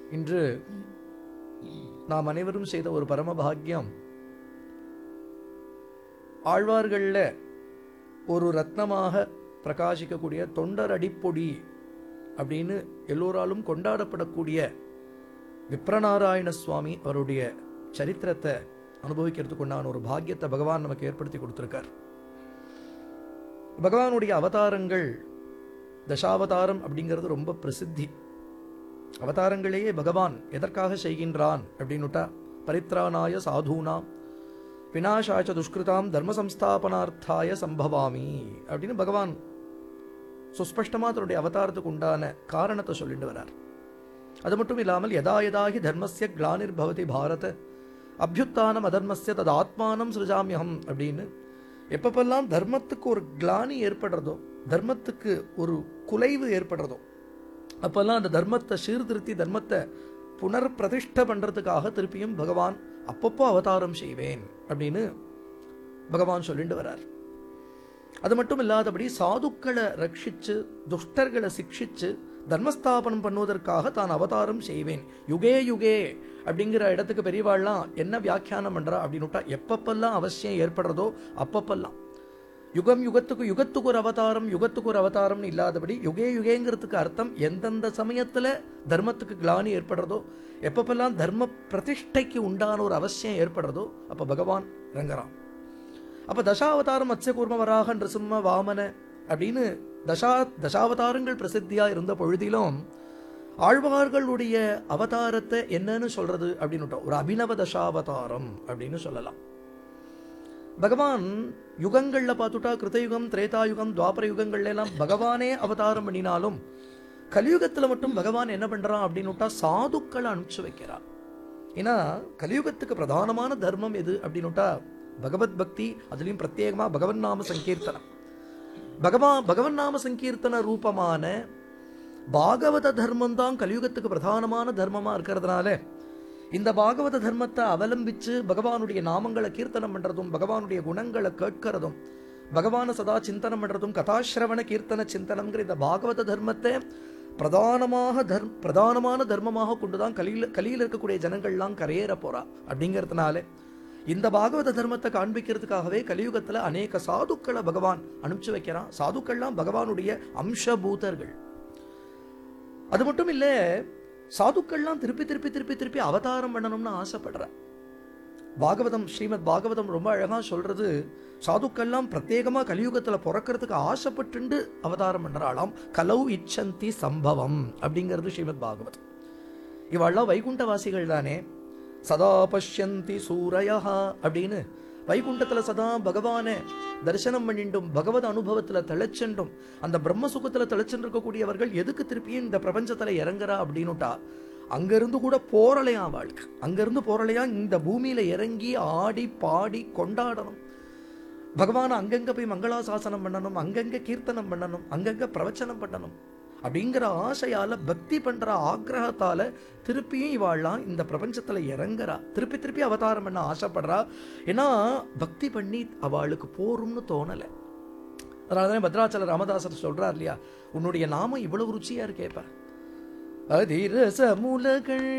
இன்று நாம் அனைவரும் செய்த ஒரு பரமபாகியம், ஆழ்வார்கள்ல ஒரு ரத்னமாக பிரகாசிக்கக்கூடிய தொண்டர் அடிப்பொடி அப்படின்னு எல்லோராலும் கொண்டாடப்படக்கூடிய விப்ரநாராயண சுவாமி அவருடைய சரித்திரத்தை அனுபவிக்கிறதுக்கு உண்டான ஒரு பாக்கியத்தை பகவான் நமக்கு ஏற்படுத்தி கொடுத்திருக்கார். பகவானுடைய அவதாரங்கள், தசாவதாரம் அப்படிங்கிறது ரொம்ப பிரசித்தி. அவதாரங்களையே பகவான் எதற்காக செய்கின்றான் அப்படின்னுட்டா, பரித்ராணாய சாதூனாம் விநாசாய துஷ்கிருதாம் தர்ம சம்ஸ்தாபனார்த்தாய சம்பவாமி அப்படின்னு பகவான் சுஸ்பஷ்டமா தன்னுடைய அவதாரத்துக்கு உண்டான காரணத்தை சொல்லிட்டு வரார். அது மட்டும் இல்லாமல் யதா யதாஹி தர்மஸ்ய க்ளானிர் பவதி பாரத அபியுத்தானம் அதர்மஸ்ய தது ஆத்மானம் சிருஜாமியகம் அப்படின்னு எப்பப்பெல்லாம் தர்மத்துக்கு ஒரு கிளானி ஏற்படுறதோ, தர்மத்துக்கு ஒரு குலைவு ஏற்படுறதோ, அப்பெல்லாம் அந்த தர்மத்தை சீர்திருத்தி தர்மத்தை புனர் பிரதிஷ்ட பண்றதுக்காக திருப்பியும் பகவான் அப்பப்போ அவதாரம் செய்வேன் அப்படின்னு பகவான் சொல்லிட்டு வரார். அது மட்டும் இல்லாதபடி சாதுக்களை ரட்சிச்சு துஷ்டர்களை சிக்ஷிச்சு தர்மஸ்தாபனம் பண்ணுவதற்காக தான் அவதாரம் செய்வேன். யுகே யுகே அப்படிங்கிற இடத்துக்கு பெரியவாள்லாம் என்ன வியாக்கியானம் பண்றா அப்படின்னுட்டா, எப்பப்பெல்லாம் அவசியம் ஏற்படுறதோ அப்பப்பெல்லாம் யுகம் யுகத்துக்கு ஒரு அவதாரம், யுகத்துக்கு ஒரு அவதாரம்னு இல்லாதபடி யுகே யுகேங்கிறதுக்கு அர்த்தம் எந்தெந்த சமயத்துல தர்மத்துக்கு கிளானி ஏற்படுறதோ, எப்பப்பெல்லாம் தர்ம பிரதிஷ்டைக்கு உண்டான ஒரு அவசியம் ஏற்படுறதோ அப்ப பகவான் இறங்குறான். அப்ப தசாவதாரம் மத்ஸ்ய கூர்ம வராக நிருசிம்ம வாமன அப்படின்னு தசாவதாரங்கள் பிரசித்தியா இருந்த பொழுதிலும் ஆழ்வார்களுடைய அவதாரத்தை என்னன்னு சொல்றது அப்படின்னு ஒரு அபிநவ தசாவதாரம் அப்படின்னு சொல்லலாம். பகவான் யுகங்கள்ல பார்த்துட்டா கிருதயுகம், திரேதாயுகம், துவாபர யுகங்கள்ல எல்லாம் பகவானே அவதாரம் பண்ணினாலும் கலியுகத்துல மட்டும் பகவான் என்ன பண்றான் அப்படின்னுட்டா சாதுக்களை அனுப்பிச்சு வைக்கிறான். ஏன்னா கலியுகத்துக்கு பிரதானமான தர்மம் எது அப்படின்னுட்டா பகவத் பக்தி, அதுலயும் பிரத்யேகமா பகவன் நாம சங்கீர்த்தனம். பகவன் நாம சங்கீர்த்தன ரூபமான பாகவத தர்மம் தான் கலியுகத்துக்கு பிரதானமான தர்மமா இருக்கிறதுனால இந்த பாகவத தர்மத்தை அவலம்பிச்சு பகவானுடைய நாமங்களை கீர்த்தனம் பண்றதும், பகவானுடைய குணங்களை கேட்கிறதும், பகவான சதா சிந்தனம் பண்றதும், கதாசிரவண கீர்த்தன சிந்தனம்ங்கிற இந்த பாகவத தர்மத்தை பிரதானமான தர்மமாக கொண்டுதான் கலியில் இருக்கக்கூடிய ஜனங்கள்லாம் கரையேற போறா. அப்படிங்கிறதுனால இந்த பாகவத தர்மத்தை காண்பிக்கிறதுக்காகவே கலியுகத்துல அநேக சாதுக்களை பகவான் அனுப்பிச்சு வைக்கிறான். சாதுக்கள்லாம் பகவானுடைய அம்சபூதர்கள். அது மட்டும் இல்ல, சாதுக்கள்லாம் திருப்பி அவதாரம் பண்ணணும்னு ஆசைப்படுற. பாகவதம், ஸ்ரீமத் பாகவதம் ரொம்ப அழகா சொல்றது, சாதுக்கள்லாம் பிரத்யேகமா கலியுகத்துல பிறக்கிறதுக்கு ஆசைப்பட்டு அவதாரம் பண்றாளாம். கலௌ இச்சந்தி சம்பவம் அப்படிங்கிறது ஸ்ரீமத் பாகவதம். இவெல்லாம் வைகுண்டவாசிகள் தானே. சதா பஷ்யந்தி சூரயா அப்படின்னு வைகுண்டத்துல சதா பகவான தரிசனம் பண்ணிண்டும் பகவத் அனுபவத்துல திளைச்சென்றும் அந்த பிரம்ம சுகத்துல திளைச்சென்று இருக்கக்கூடியவர்கள் எதுக்கு திருப்பியும் இந்த பிரபஞ்சத்துல இறங்குறா அப்படின்னுட்டா, அங்கிருந்து கூட போரலையா வாழ்க்கை, அங்கிருந்து போரலையா இந்த பூமியில இறங்கி ஆடி பாடி கொண்டாடணும், பகவான அங்கங்க போய் மங்களாசாசனம் பண்ணணும், அங்கங்க கீர்த்தனம் பண்ணணும், அங்கங்க பிரவச்சனம் பண்ணணும் அப்படிங்கிற ஆசையால பக்தி பண்ற ஆக்ரகத்தால திருப்பியும் இவாள்லாம் இந்த பிரபஞ்சத்துல இறங்குறா. திருப்பி அவதாரம் பண்ண ஆசைப்படுறா. ஏன்னா பக்தி பண்ணி அவளுக்கு போரும்னு தோணல. அதனாலதான் பத்ராச்சல ராமதாசர் சொல்றார் இல்லையா, உன்னுடைய நாமம் இவ்வளவு ருச்சியா இருக்கேப்ப அதிரச மூலகள்